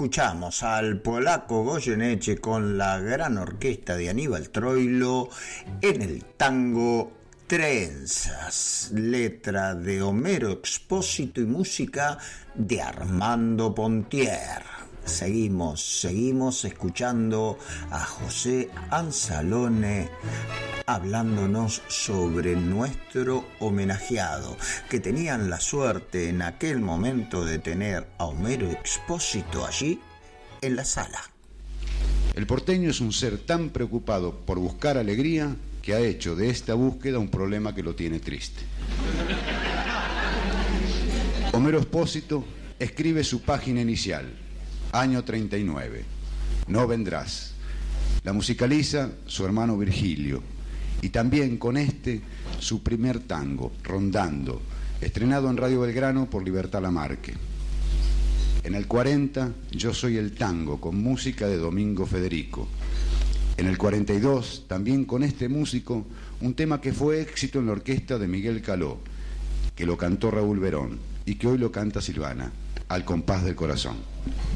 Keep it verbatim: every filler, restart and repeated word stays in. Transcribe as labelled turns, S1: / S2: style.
S1: escuchamos al polaco Goyeneche con la gran orquesta de Aníbal Troilo en el tango Trenzas, letra de Homero Expósito y música de Armando Pontier. Seguimos, seguimos escuchando a José Anzalone hablándonos sobre nuestro homenajeado, que tenían la suerte en aquel momento de tener a Homero Expósito allí en la sala.
S2: El porteño es un ser tan preocupado por buscar alegría que ha hecho de esta búsqueda un problema que lo tiene triste. Homero Expósito escribe su página inicial, año treinta y nueve, No vendrás. La musicaliza su hermano Virgilio, y también con este su primer tango, Rondando, estrenado en Radio Belgrano por Libertad Lamarque. En el cuarenta, Yo soy el tango, con música de Domingo Federico. En el cuarenta y dos, también con este músico, un tema que fue éxito en la orquesta de Miguel Caló, que lo cantó Raúl Verón y que hoy lo canta Silvana, Al compás del corazón.